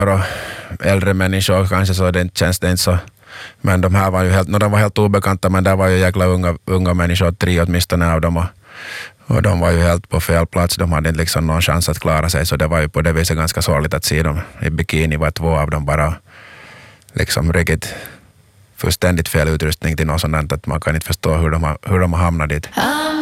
och äldre människor kanske, så det känns det inte så. Men de här var ju de var helt obekanta, men där var ju jäkla unga människor, 3 åtminstone av dem, och de var ju helt på fel plats. De hade inte liksom någon chans att klara sig, så det var ju på det viset ganska sorgligt att se dem i bikini. Var 2 av dem bara liksom riktigt fullständigt fel utrustning till något sådant att man kan inte förstå hur de har hamnat dit.